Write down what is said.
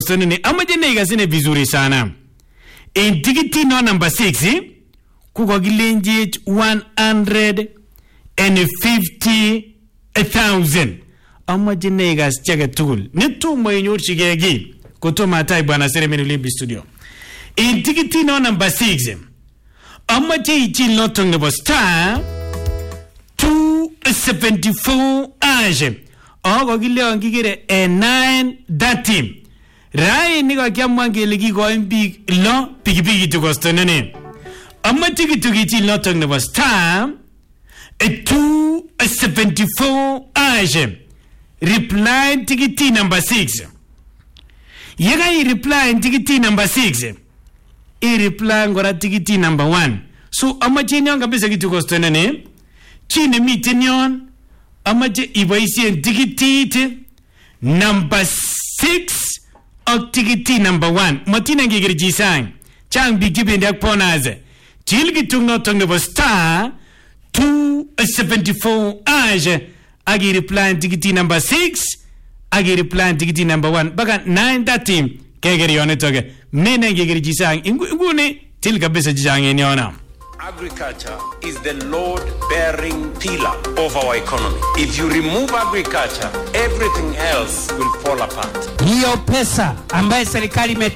kostonene amaje neikasine vizuri sana. En tikiti no number 6 kukokilenjech 150,000. Amaje neikas chake tugul. Netomo inyorchigei ki kotomo atai bwana Seremeni Ulimbi studio. En tikiti no number 6 amaje ichil notok nebo star 274 age. Kokileo kikere 9:30. Raini kakiamwa kele kikoin biik lo pikipiki tukostonene. Amache kitukichil notok nebo star 274 age. Reply tikiti number 6. Yekai reply tikiti number 6. I-reply ngora tikiti number 1. So amache nyon kabisa kitukostonene. Chine miten yon. Amache iboisien tikitit number 6 ak tikiti number 1. Matine ngikirji sang. Chang biik chebendi ak bonus. Chil kitung notok nebo star 274 age. Agi reply tikiti number 6. Agi reply tikiti number 1. Baka 9:30 kegeri yonitok. Mene ngikirji sang. Inguni til kabisa jisang yona. Agriculture is the load-bearing pillar of our economy. If you remove agriculture, everything else will fall apart. Hiyo pesa ambaye serikali